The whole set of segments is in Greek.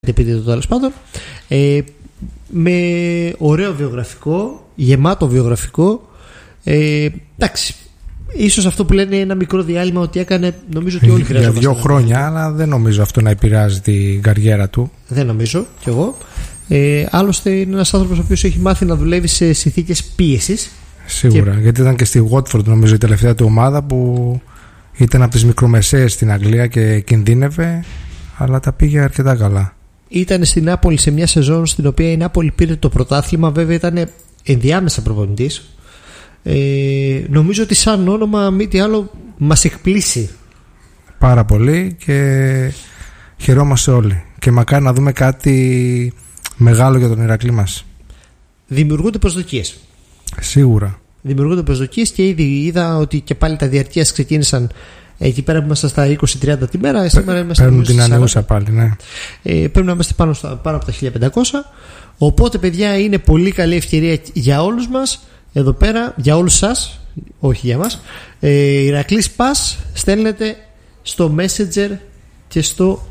επίτηδο τέλος πάντων. Με ωραίο βιογραφικό, γεμάτο βιογραφικό. Εντάξει. Ίσως αυτό που λένε ένα μικρό διάλειμμα ότι έκανε, νομίζω ότι όλοι χρειάζονται. Για 2 χρόνια, αλλά δεν νομίζω αυτό να επηρεάζει την καριέρα του. Δεν νομίζω κι εγώ. Άλλωστε είναι ένας άνθρωπος ο οποίος έχει μάθει να δουλεύει σε συνθήκες πίεσης. Σίγουρα, γιατί ήταν και στη Watford νομίζω η τελευταία του ομάδα που ήταν από τις μικρομεσαίες στην Αγγλία και κινδύνευε, αλλά τα πήγε αρκετά καλά. Ήταν στην Νάπολη σε μια σεζόν στην οποία η Νάπολη πήρε το πρωτάθλημα, βέβαια ήταν ενδιάμεσα προπονητής. Νομίζω ότι σαν όνομα μη τι άλλο μας εκπλήσει πάρα πολύ και χαιρόμαστε όλοι και μακάρι να δούμε κάτι μεγάλο για τον Ηρακλή μας. Δημιουργούνται προσδοκίες. Σίγουρα δημιουργούνται προσδοκίες και ήδη είδα ότι και πάλι τα διαρκείας ξεκίνησαν εκεί πέρα που είμαστε στα 20-30 τη μέρα. Σήμερα είμαστε παίρνουν την ανεούσα πάλι, ναι. Πρέπει να είμαστε πάνω από τα 1500. Οπότε, παιδιά, είναι πολύ καλή ευκαιρία για όλους μας εδώ πέρα, για όλους σας, όχι για μας. Ηρακλής Pass στέλνετε στο Messenger και στο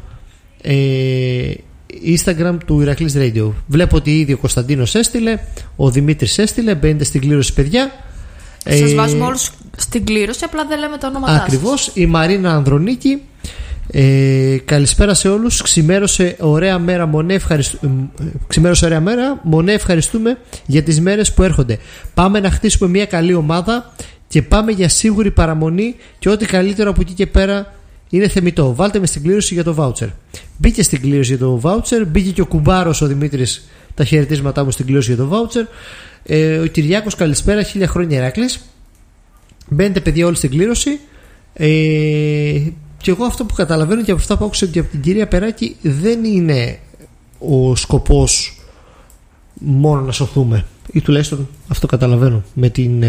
Instagram του Ηρακλής Radio. Βλέπω ότι ήδη ο Κωνσταντίνος έστειλε, ο Δημήτρης έστειλε. Μπαίνετε στην κλήρωση, παιδιά. Σας βάζουμε όλους στην κλήρωση, απλά δεν λέμε το όνομά σας. Ακριβώς. Η Μαρίνα Ανδρονίκη. Καλησπέρα σε όλους. Ξημέρωσε ωραία μέρα, Μονέ, ευχαριστούμε για τις μέρες που έρχονται. Πάμε να χτίσουμε μια καλή ομάδα και πάμε για σίγουρη παραμονή και ό,τι καλύτερο από εκεί και πέρα είναι θεμιτό. Βάλτε με στην κλήρωση για το voucher. Μπήκε στην κλήρωση για το voucher. Μπήκε και ο κουμπάρος ο Δημήτρης, τα χαιρετίσματά μου στην κλήρωση για το voucher. Ο Κυριάκος, καλησπέρα, 1000 χρόνια Ηράκλης. Μπαίνετε, παιδιά, όλοι στην κλήρωση. Και εγώ αυτό που καταλαβαίνω και από αυτά που άκουσα και από την κυρία Περάκη, δεν είναι ο σκοπός μόνο να σωθούμε, ή τουλάχιστον αυτό καταλαβαίνω με την,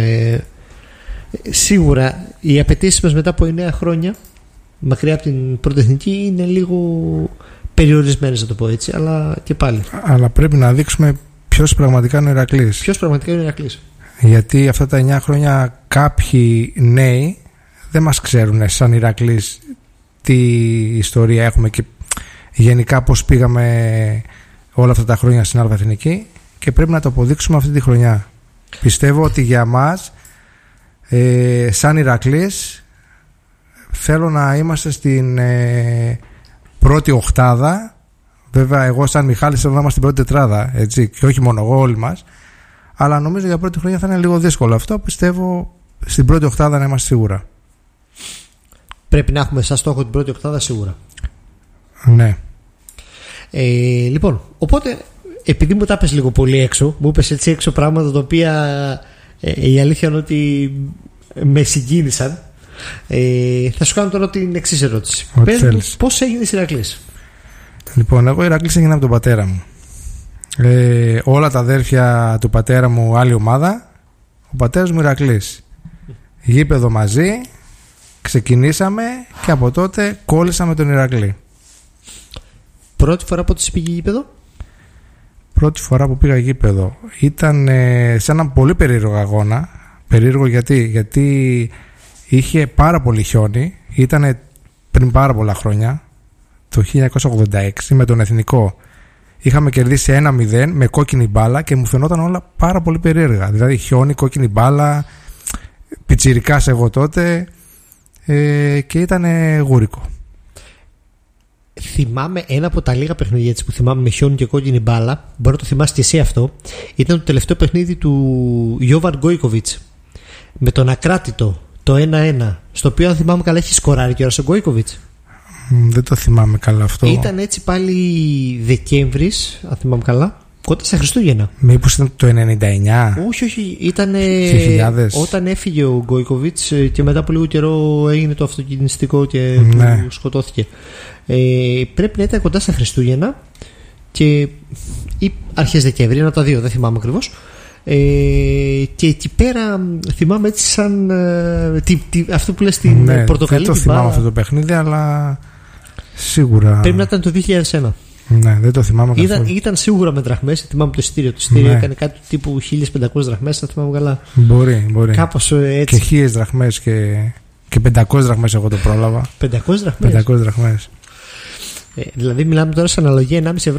σίγουρα οι απαιτήσεις μας μετά από 9 χρόνια μακριά από την πρωτοεθνική είναι λίγο περιορισμένες, να το πω έτσι, αλλά και πάλι. Αλλά πρέπει να δείξουμε ποιος πραγματικά είναι ο Ηρακλής. Ποιος πραγματικά είναι ο Ηρακλής. Γιατί αυτά τα 9 χρόνια κάποιοι νέοι δεν μας ξέρουν σαν Ηρακλής τι ιστορία έχουμε και γενικά πώς πήγαμε όλα αυτά τα χρόνια στην Αλφα Εθνική, και πρέπει να το αποδείξουμε αυτή τη χρονιά. Πιστεύω ότι για μας σαν Ηρακλής θέλω να είμαστε στην πρώτη οκτάδα. Βέβαια εγώ σαν Μιχάλης θέλω να είμαστε στην πρώτη τετράδα, έτσι, και όχι μόνο εγώ, όλοι μας. Αλλά νομίζω για πρώτη χρονιά θα είναι λίγο δύσκολο αυτό. Πιστεύω στην πρώτη οκτάδα να είμαστε σίγουρα. Πρέπει να έχουμε σαν στόχο την πρώτη οκτάδα σίγουρα. Ναι. Λοιπόν, οπότε επειδή μου τα πες λίγο πολύ έξω, μου είπες έτσι έξω πράγματα τα οποία η αλήθεια είναι ότι με συγκίνησαν. Θα σου κάνω τώρα την εξής ερώτηση. Πες μου, πώς έγινες Ηρακλής? Λοιπόν, εγώ Ηρακλής έγινα από τον πατέρα μου. Όλα τα αδέρφια του πατέρα μου άλλη ομάδα. Ο πατέρας μου Ηρακλής. Γήπεδο μαζί. Ξεκινήσαμε και από τότε κόλλησα με τον Ηρακλή. Πρώτη φορά πότε πήγε γήπεδο? Πρώτη φορά που πήγα γήπεδο ήταν σε έναν πολύ περίεργο αγώνα. Περίεργο γιατί είχε πάρα πολύ χιόνι. Ήταν πριν πάρα πολλά χρόνια, το 1986, με τον Εθνικό. Είχαμε κερδίσει 1-0 με κόκκινη μπάλα και μου φαινόταν όλα πάρα πολύ περίεργα. Δηλαδή χιόνι, κόκκινη μπάλα, πιτσιρικάς εγώ τότε, και ήταν γούρικο. Θυμάμαι ένα από τα λίγα παιχνίδια που θυμάμαι με χιόνι και κόκκινη μπάλα. Μπορεί να το θυμάσαι και εσύ αυτό. Ήταν το τελευταίο παιχνίδι του Γιώβαν Γκόικοβιτς με τον Ακράτητο, το 1-1, στο οποίο αν θυμάμαι καλά έχει σκοράρει και ο Γκόικοβιτς. Δεν το θυμάμαι καλά αυτό. Ήταν έτσι πάλι Δεκέμβρης, αν θυμάμαι καλά, κοντά στα Χριστούγεννα. Μήπως ήταν το 99? Όχι, ήταν όταν έφυγε ο Γκόικοβιτς και μετά από λίγο καιρό έγινε το αυτοκινηστικό και του σκοτώθηκε. Πρέπει να ήταν κοντά στα Χριστούγεννα ή αρχές Δεκέμβρη, ένα από τα δύο, δεν θυμάμαι ακριβώς. Και εκεί πέρα θυμάμαι έτσι σαν αυτό που λες την πορτοκαλί. Δεν το θυμάμαι αυτό το παιχνίδι, αλλά σίγουρα πρέπει να ήταν το 2001. Ναι, δεν το θυμάμαι καθόλου. Ήταν σίγουρα με δραχμές. Θυμάμαι το εισιτήριο. Το εισιτήριο έκανε κάτι τύπου 1500 δραχμές, θα θυμάμαι καλά. Μπορεί. Κάπως έτσι. Και 1000 δραχμές και 500 δραχμές εγώ το πρόλαβα. 500 δραχμές. Δηλαδή, μιλάμε τώρα σε αναλογία 1,5 ευρώ